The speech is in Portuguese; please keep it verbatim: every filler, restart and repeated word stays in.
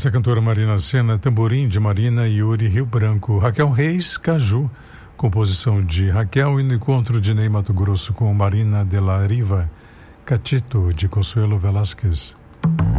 Essa cantora Marina Sena, tamborim de Marina e Yuri Rio Branco. Raquel Reis, Caju, composição de Raquel, e no encontro de Ney Mato Grosso com Marina de la Riva, Catito de Consuelo Velázquez.